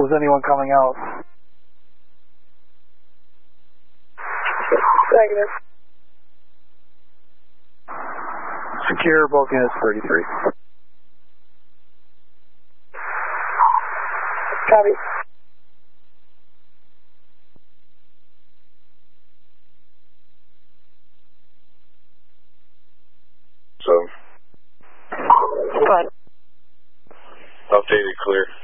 Was anyone coming out? Negative. Secure both units 33. Copy. So. Fine. Updated clear.